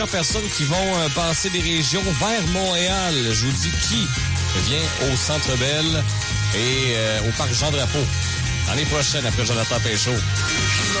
Personnes qui vont passer des régions vers Montréal. Je vous dis qui vient au Centre Bell et au Parc Jean-Drapeau l'année prochaine après Jonathan Péchaud.